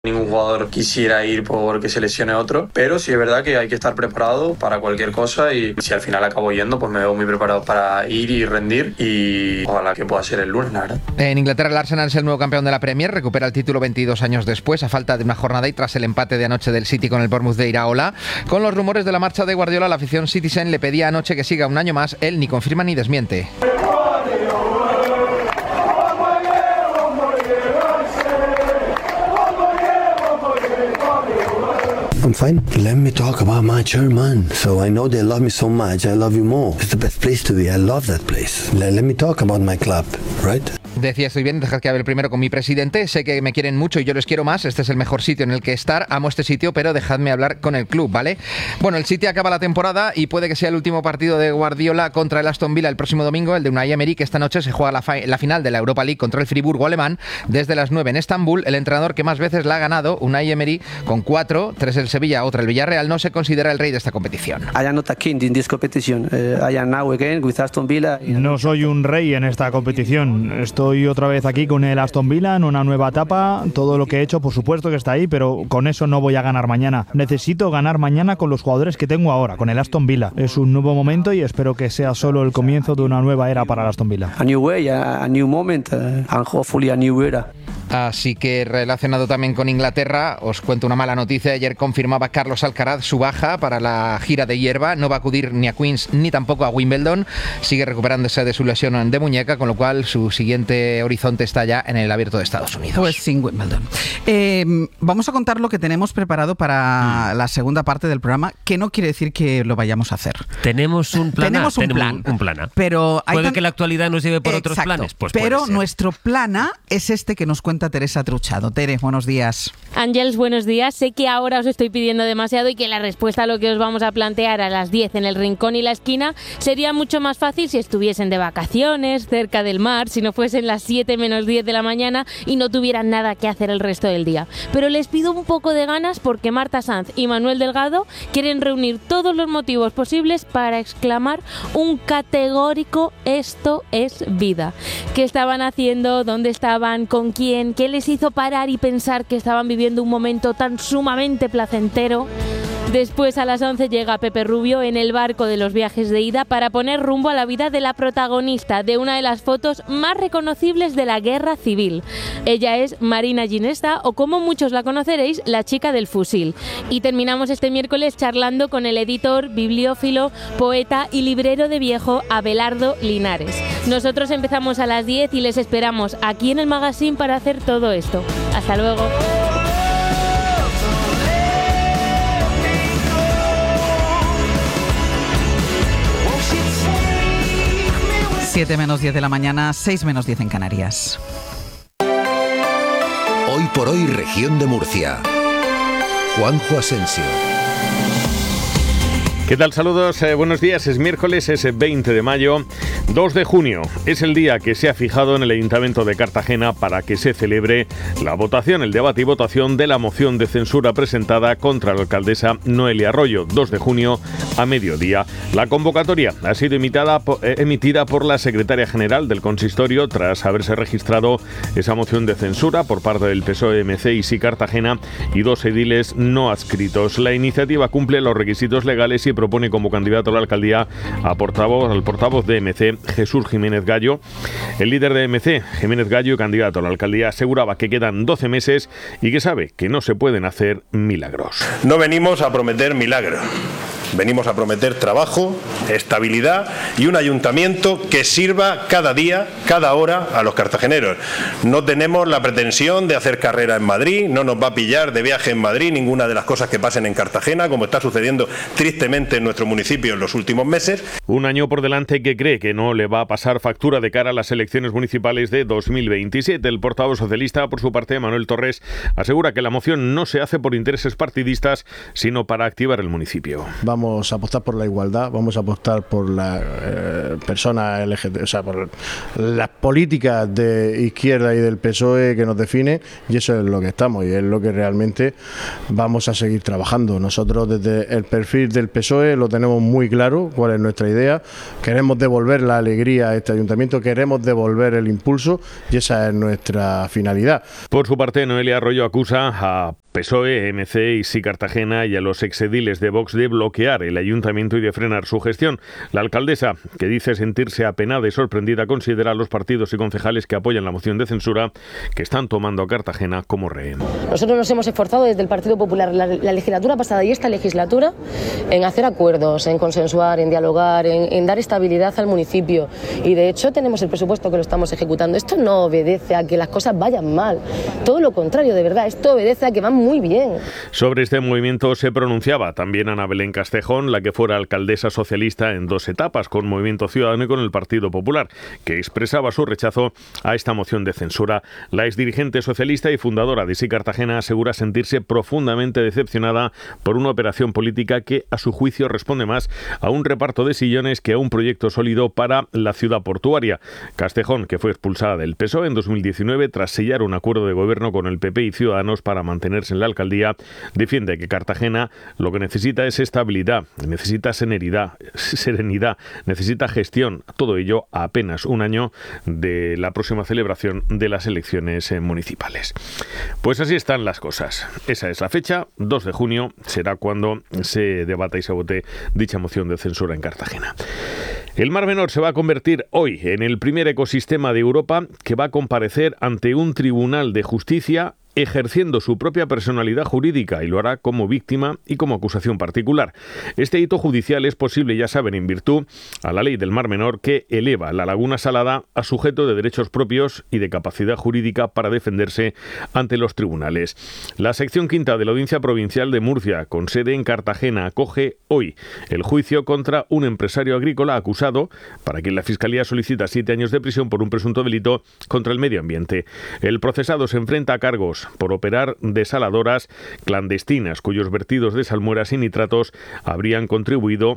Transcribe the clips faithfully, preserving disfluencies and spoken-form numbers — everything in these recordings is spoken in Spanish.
Ningún jugador quisiera ir porque se lesione otro, pero sí es verdad que hay que estar preparado para cualquier cosa y si al final acabo yendo, pues me veo muy preparado para ir y rendir y ojalá que pueda ser el lunes, la verdad. En Inglaterra el Arsenal es el nuevo campeón de la Premier, recupera el título veintidós años después, a falta de una jornada y tras el empate de anoche del City con el Bournemouth de Iraola. Con los rumores de la marcha de Guardiola, la afición Citizen le pedía anoche que siga un año más, él ni confirma ni desmiente. I'm fine. Let me talk about my chairman. So I know they love me so much. I love you more. It's the best place to be. I love that place. Let, let me talk about my club, right? Decía, estoy bien, dejad que hable primero con mi presidente. Sé que me quieren mucho y yo les quiero más. Este es el mejor sitio en el que estar. Amo este sitio, pero dejadme hablar con el club, ¿vale? Bueno, el City acaba la temporada y puede que sea el último partido de Guardiola contra el Aston Villa el próximo domingo, el de Unai Emery, que esta noche se juega la, fa- la final de la Europa League contra el Friburgo alemán desde las nueve en Estambul. El entrenador que más veces la ha ganado, Unai Emery, con cuatro, tres el Sevilla, otra el Villarreal, no se considera el rey de esta competición. I am not a king in this competition. Uh, I am now again with Aston Villa. No soy un rey en esta competición. Estoy otra vez aquí con el Aston Villa en una nueva etapa. Todo lo que he hecho, por supuesto que está ahí, pero con eso no voy a ganar mañana. Necesito ganar mañana con los jugadores que tengo ahora, con el Aston Villa. Es un nuevo momento y espero que sea solo el comienzo de una nueva era para el Aston Villa. A new way, a, a new moment, uh, and hopefully a new era. Así que relacionado también con Inglaterra, os cuento una mala noticia. Ayer confirmaba Carlos Alcaraz su baja para la gira de hierba. No va a acudir ni a Queens ni tampoco a Wimbledon. Sigue recuperándose de su lesión de muñeca, con lo cual su siguiente horizonte está ya en el Abierto de Estados Unidos. Pues sin Wimbledon. Eh, vamos a contar lo que tenemos preparado para mm. la segunda parte del programa, que no quiere decir que lo vayamos a hacer. Tenemos un plan. Tenemos un tenemos plan. Un, un plan A. Pero hay puede tan... que la actualidad nos lleve por Exacto, otros planes. Pues pero nuestro plan A es este que nos cuenta Teresa Truchado. Tere, buenos días. Ángels, buenos días. Sé que ahora os estoy pidiendo demasiado y que la respuesta a lo que os vamos a plantear a las diez en el rincón y la esquina sería mucho más fácil si estuviesen de vacaciones, cerca del mar, si no fuesen las siete menos diez de la mañana y no tuvieran nada que hacer el resto del día. Pero les pido un poco de ganas porque Marta Sanz y Manuel Delgado quieren reunir todos los motivos posibles para exclamar un categórico "esto es vida". ¿Qué estaban haciendo? ¿Dónde estaban? ¿Con quién? ¿Qué les hizo parar y pensar que estaban viviendo un momento tan sumamente placentero? Después a las once llega Pepe Rubio en el barco de los viajes de ida para poner rumbo a la vida de la protagonista de una de las fotos más reconocibles de la guerra civil. Ella es Marina Ginesta, o como muchos la conoceréis, la chica del fusil. Y terminamos este miércoles charlando con el editor, bibliófilo, poeta y librero de viejo Abelardo Linares. Nosotros empezamos a las diez y les esperamos aquí en el magazine para hacer todo esto. Hasta luego. siete menos diez de la mañana, seis menos diez en Canarias. Hoy por hoy, región de Murcia. Juanjo Asensio. ¿Qué tal? Saludos, eh, buenos días. Es miércoles, es veinte de mayo, dos de junio. Es el día que se ha fijado en el Ayuntamiento de Cartagena para que se celebre la votación, el debate y votación de la moción de censura presentada contra la alcaldesa Noelia Arroyo, dos de junio a mediodía. La convocatoria ha sido imitada, eh, emitida por la secretaria general del consistorio tras haberse registrado esa moción de censura por parte del P S O E, M C y Sí Cartagena y dos ediles no adscritos. La iniciativa cumple los requisitos legales y propone como candidato a la alcaldía a portavoz, al portavoz de M C, Jesús Jiménez Gallo. El líder de M C, Jiménez Gallo, candidato a la alcaldía, aseguraba que quedan doce meses y que sabe que no se pueden hacer milagros. No venimos a prometer milagros. Venimos a prometer trabajo, estabilidad y un ayuntamiento que sirva cada día, cada hora a los cartageneros. No tenemos la pretensión de hacer carrera en Madrid, no nos va a pillar de viaje en Madrid ninguna de las cosas que pasen en Cartagena, como está sucediendo tristemente en nuestro municipio en los últimos meses. Un año por delante que cree que no le va a pasar factura de cara a las elecciones municipales de dos mil veintisiete. El portavoz socialista, por su parte, Manuel Torres, asegura que la moción no se hace por intereses partidistas, sino para activar el municipio. Vamos vamos a apostar por la igualdad, vamos a apostar por las eh, personas L G T B, o sea, por las políticas de izquierda y del P S O E que nos definen, y eso es lo que estamos y es lo que realmente vamos a seguir trabajando. Nosotros desde el perfil del P S O E lo tenemos muy claro cuál es nuestra idea. Queremos devolver la alegría a este ayuntamiento, queremos devolver el impulso y esa es nuestra finalidad. Por su parte, Noelia Arroyo acusa a P S O E, M C y Sí Cartagena y a los exediles de Vox de bloquear el ayuntamiento y de frenar su gestión. La alcaldesa, que dice sentirse apenada y sorprendida, considera a los partidos y concejales que apoyan la moción de censura que están tomando a Cartagena como rehén. Nosotros nos hemos esforzado desde el Partido Popular la, la legislatura pasada y esta legislatura en hacer acuerdos, en consensuar, en dialogar, en, en dar estabilidad al municipio y de hecho tenemos el presupuesto que lo estamos ejecutando. Esto no obedece a que las cosas vayan mal, todo lo contrario, de verdad, esto obedece a que van muy bien. Sobre este movimiento se pronunciaba también Ana Belén Castejón, la que fuera alcaldesa socialista en dos etapas, con Movimiento Ciudadano y con el Partido Popular, que expresaba su rechazo a esta moción de censura. La exdirigente socialista y fundadora de Sí Cartagena asegura sentirse profundamente decepcionada por una operación política que, a su juicio, responde más a un reparto de sillones que a un proyecto sólido para la ciudad portuaria. Castejón, que fue expulsada del P S O E en dos mil diecinueve tras sellar un acuerdo de gobierno con el P P y Ciudadanos para mantenerse en la alcaldía, defiende que Cartagena lo que necesita es estabilidad, necesita serenidad, serenidad, necesita gestión, todo ello a apenas un año de la próxima celebración de las elecciones municipales. Pues así están las cosas. Esa es la fecha, dos de junio, será cuando se debata y se vote dicha moción de censura en Cartagena. El Mar Menor se va a convertir hoy en el primer ecosistema de Europa que va a comparecer ante un tribunal de justicia ejerciendo su propia personalidad jurídica y lo hará como víctima y como acusación particular. Este hito judicial es posible, ya saben, en virtud a la ley del Mar Menor que eleva la Laguna Salada a sujeto de derechos propios y de capacidad jurídica para defenderse ante los tribunales. La sección quinta de la Audiencia Provincial de Murcia, con sede en Cartagena, acoge hoy el juicio contra un empresario agrícola acusado, para quien la Fiscalía solicita siete años de prisión por un presunto delito contra el medio ambiente. El procesado se enfrenta a cargos por operar desaladoras clandestinas cuyos vertidos de salmueras y nitratos habrían contribuido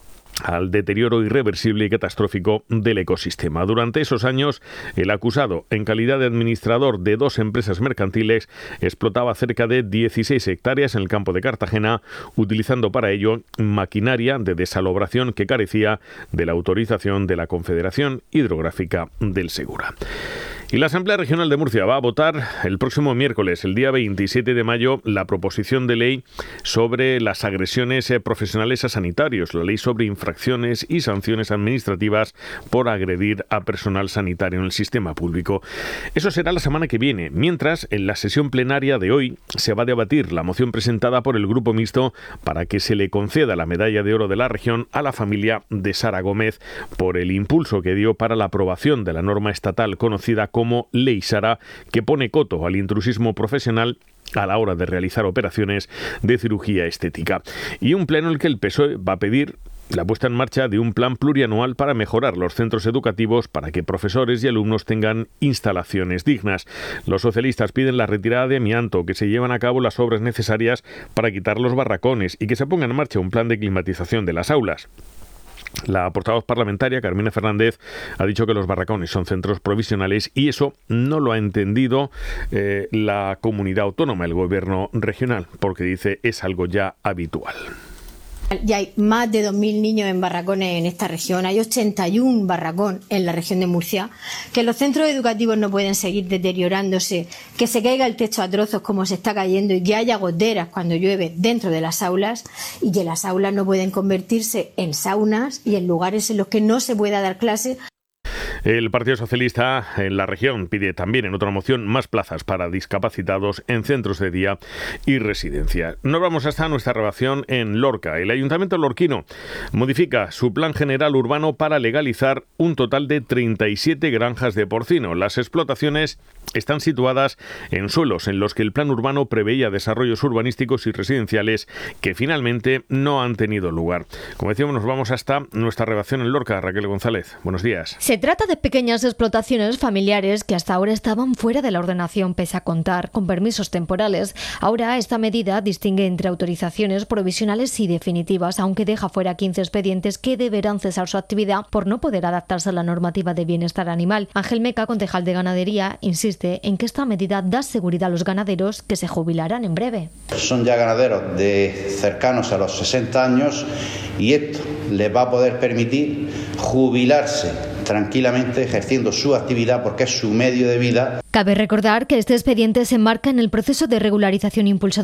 al deterioro irreversible y catastrófico del ecosistema. Durante esos años, el acusado, en calidad de administrador de dos empresas mercantiles, explotaba cerca de dieciséis hectáreas en el campo de Cartagena, utilizando para ello maquinaria de desalobración que carecía de la autorización de la Confederación Hidrográfica del Segura. Y la Asamblea Regional de Murcia va a votar el próximo miércoles, el día veintisiete de mayo, la proposición de ley sobre las agresiones profesionales a sanitarios, la ley sobre infracciones y sanciones administrativas por agredir a personal sanitario en el sistema público. Eso será la semana que viene, mientras en la sesión plenaria de hoy se va a debatir la moción presentada por el Grupo Mixto para que se le conceda la medalla de oro de la región a la familia de Sara Gómez por el impulso que dio para la aprobación de la norma estatal conocida como como Ley Sara, que pone coto al intrusismo profesional a la hora de realizar operaciones de cirugía estética. Y un pleno en el que el P S O E va a pedir la puesta en marcha de un plan plurianual para mejorar los centros educativos para que profesores y alumnos tengan instalaciones dignas. Los socialistas piden la retirada de amianto, que se llevan a cabo las obras necesarias para quitar los barracones y que se ponga en marcha un plan de climatización de las aulas. La portavoz parlamentaria, Carmina Fernández, ha dicho que los barracones son centros provisionales y eso no lo ha entendido eh, la comunidad autónoma, el gobierno regional, porque dice es algo ya habitual. Ya hay más de dos mil niños en barracones en esta región, hay ochenta y uno barracones en la región de Murcia, que los centros educativos no pueden seguir deteriorándose, que se caiga el techo a trozos como se está cayendo y que haya goteras cuando llueve dentro de las aulas y que las aulas no pueden convertirse en saunas y en lugares en los que no se pueda dar clase. El Partido Socialista en la región pide también en otra moción más plazas para discapacitados en centros de día y residencias. Nos vamos hasta nuestra relación en Lorca. El Ayuntamiento lorquino modifica su plan general urbano para legalizar un total de treinta y siete granjas de porcino. Las explotaciones están situadas en suelos en los que el plan urbano preveía desarrollos urbanísticos y residenciales que finalmente no han tenido lugar. Como decíamos, nos vamos hasta nuestra relación en Lorca. Raquel González, buenos días. Se trata de de pequeñas explotaciones familiares que hasta ahora estaban fuera de la ordenación pese a contar con permisos temporales. Ahora esta medida distingue entre autorizaciones provisionales y definitivas, aunque deja fuera quince expedientes que deberán cesar su actividad por no poder adaptarse a la normativa de bienestar animal. Ángel Meca, concejal de Ganadería, insiste en que esta medida da seguridad a los ganaderos que se jubilarán en breve. Son ya ganaderos de cercanos a los sesenta años y esto les va a poder permitir jubilarse tranquilamente ejerciendo su actividad porque es su medio de vida. Cabe recordar que este expediente se enmarca en el proceso de regularización impulsado